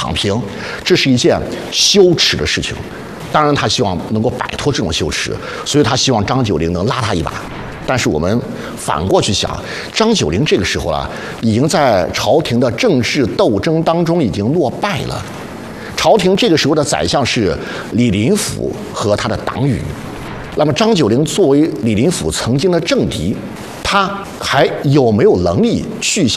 躺平，这是一件羞耻的事情。当然，他希望能够摆脱这种羞耻，所以他希望张九龄能拉他一把。但是我们反过去想，张九龄这个时候啊，已经在朝廷的政治斗争当中已经落败了。朝廷这个时候的宰相是李林甫和他的党羽。那么张九龄作为李林甫曾经的政敌，他还有没有能力去